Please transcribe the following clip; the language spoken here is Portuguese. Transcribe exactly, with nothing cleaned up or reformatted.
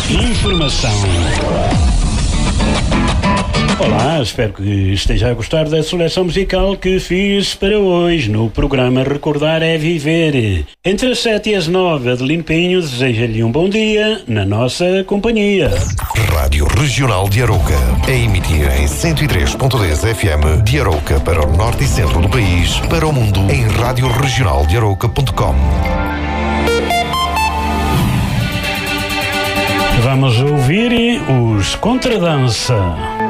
Informação. Olá, espero que esteja a gostar da seleção musical que fiz para hoje no programa Recordar é Viver. Entre as sete e as nove, Adelino Pinho deseja-lhe um bom dia na nossa companhia. Rádio Regional de Arouca, a emitir em cento e três ponto dez F M de Arouca para o norte e centro do país, para o mundo em rádio regional de arouca ponto com. Vamos ouvir os Contradança.